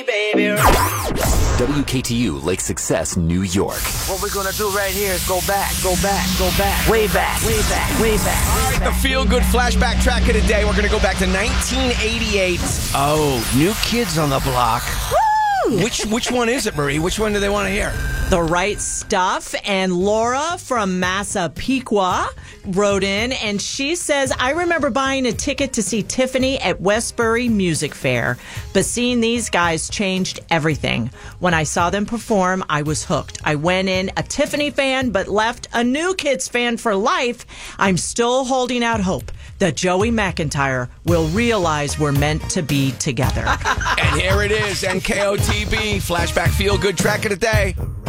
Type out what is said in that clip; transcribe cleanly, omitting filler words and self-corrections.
WKTU Lake Success, New York. What we're gonna do right here is go back, way back. All right, the feel-good flashback track of the day. We're going to go back to 1988. Oh, New Kids on the Block. Which one is it, Marie? Which one do they want to hear? The Right Stuff. And Laura from Massapequa wrote in, and she says, I remember buying a ticket to see Tiffany at Westbury Music Fair, but seeing these guys changed everything. When I saw them perform, I was hooked. I went in a Tiffany fan, but left a New Kids fan for life. I'm still holding out hope that Joey McIntyre will realize we're meant to be together. And here it is, NKOTB, flashback feel-good track of the day.